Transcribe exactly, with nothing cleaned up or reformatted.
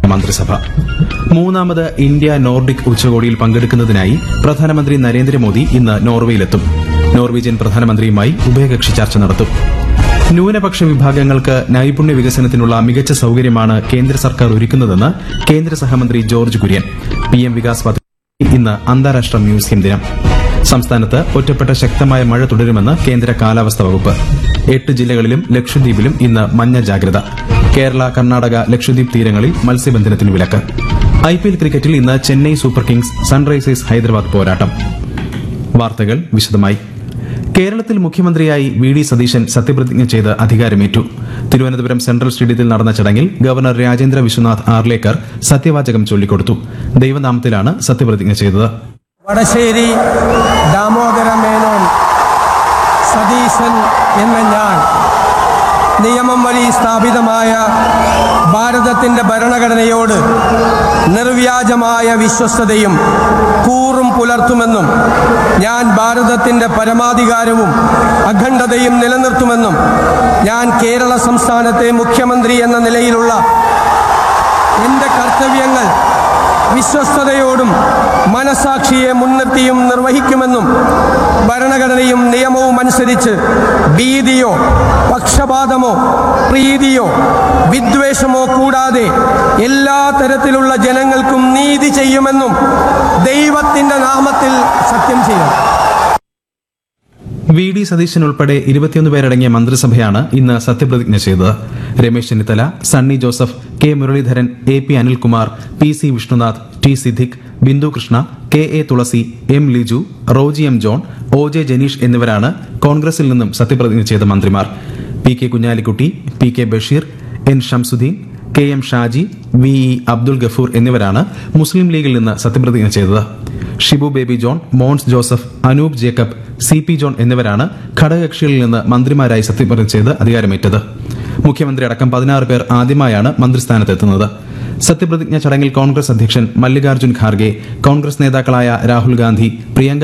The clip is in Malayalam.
മന്ത്രിസഭ. മൂന്നാമത് ഇന്ത്യ നോർഡിക് ഉച്ചകോടിയിൽ പങ്കെടുക്കുന്നതിനായി പ്രധാനമന്ത്രി നരേന്ദ്രമോദി ഇന്ന് നോർവേയിലെത്തും. നോർവീജിയൻ പ്രധാനമന്ത്രിയുമായി ഉഭയകക്ഷി ചർച്ച നടത്തും. ന്യൂനപക്ഷ വിഭാഗങ്ങൾക്ക് നൈപുണ്യ വികസനത്തിനുള്ള മികച്ച സൌകര്യമാണ് കേന്ദ്ര സർക്കാർ ഒരുക്കുന്നതെന്ന് കേന്ദ്ര സഹമന്ത്രി ജോർജ് കുര്യൻ. പിഎം വികാസ് പദ്ധതി ഇന്ന് അന്താരാഷ്ട്ര മ്യൂസിയം ദിനം. സംസ്ഥാനത്ത് ഒറ്റപ്പെട്ട ശക്തമായ മഴ തുടരുമെന്ന് കേന്ദ്ര കാലാവസ്ഥാ വകുപ്പ്. എട്ട് ജില്ലകളിലും ലക്ഷദ്വീപിലും ഇന്ന് മഞ്ഞ ജാഗ്രത. കേരള, കർണാടക, ലക്ഷദ്വീപ് തീരങ്ങളിൽ മത്സ്യബന്ധനത്തിന് വിലക്ക്. ഐപിഎൽ ക്രിക്കറ്റിൽ ഇന്ന് Chennai super Kings Sunrisers Hyderabad പോരാട്ടം. വാർത്തകൾ വിശദമായി. കേരളത്തിൽ മുഖ്യമന്ത്രിയായി വി ഡി സതീശൻ സത്യപ്രതിജ്ഞ ചെയ്ത് അധികാരമേറ്റു. തിരുവനന്തപുരം സെൻട്രൽ സ്റ്റേഡിയത്തിൽ നടന്ന ചടങ്ങിൽ ഗവർണർ രാജേന്ദ്ര വിശ്വനാഥ് ആർലേക്കർ സത്യവാചകം ചൊല്ലിക്കൊടുത്തു. ദൈവനാമത്തിലാണ് സത്യപ്രതിജ്ഞ ചെയ്തത്. വടശ്ശേരി ദാമോദര മേനോൻ സതീശൻ എന്ന ഞാൻ നിയമം വഴി സ്ഥാപിതമായ ഭാരതത്തിൻ്റെ ഭരണഘടനയോട് നിർവ്യാജമായ വിശ്വസ്തതയും കൂറും പുലർത്തുമെന്നും ഞാൻ ഭാരതത്തിൻ്റെ പരമാധികാരവും അഖണ്ഡതയും നിലനിർത്തുമെന്നും ഞാൻ കേരള സംസ്ഥാനത്തെ മുഖ്യമന്ത്രി എന്ന നിലയിലുള്ള എൻ്റെ കർത്തവ്യങ്ങൾ വിശ്വസ്തയോടും മനസാക്ഷിയെ മുൻനിർത്തിയും നിർവഹിക്കുമെന്നും ഭരണഘടനയും നിയമവും അനുസരിച്ച് ഭീതിയോ പക്ഷപാതമോ പ്രീതിയോ വിദ്വേഷമോ കൂടാതെ എല്ലാ തരത്തിലുള്ള ജനങ്ങൾക്കും നീതി ചെയ്യുമെന്നും ദൈവത്തിൻ്റെ നാമത്തിൽ സത്യം ചെയ്യും. വി ഡി സതീശൻ ഉൾപ്പെടെ ഇരുപത്തിയൊന്ന് പേരടങ്ങിയ മന്ത്രിസഭയാണ് ഇന്ന് സത്യപ്രതിജ്ഞ ചെയ്തത്. Ramesh Chennithala, Sunny Joseph, K Muraleedharan, A P Anilkumar, P C Vishnunath, T Siddique, Bindu Krishna, K A Thulasi, M Liju, Roji M John, O J Janeesh എന്നിവരാണ് കോൺഗ്രസിൽ നിന്നും സത്യപ്രതിജ്ഞ ചെയ്ത മന്ത്രിമാർ. P K Kunhalikutty, P K Basheer, N Shamsuddin, K M Shaji, V E Abdul Gafoor എന്നിവരാണ് മുസ്ലിം ലീഗിൽ നിന്ന് സത്യപ്രതിജ്ഞ ചെയ്തത്. Shibu baby John, Mons Joseph, Anoop Jacob, C P John എന്നിവരാണ് ഘടകകക്ഷികളിൽ നിന്ന് മന്ത്രിമാരായി സത്യപ്രതിജ്ഞ ചെയ്ത് അധികാരമേറ്റത്. മുഖ്യമന്ത്രി അടക്കം പതിനാറ് പേർ ആദ്യമായാണ് മന്ത്രിസ്ഥാനത്തെത്തുന്നത്. സത്യപ്രതിജ്ഞ ചടങ്ങിൽ കോൺഗ്രസ് അധ്യക്ഷൻ മല്ലികാർജ്ജുൻ ഖാർഗെ, കോൺഗ്രസ് നേതാക്കളായ രാഹുൽ ഗാന്ധി, പ്രിയങ്ക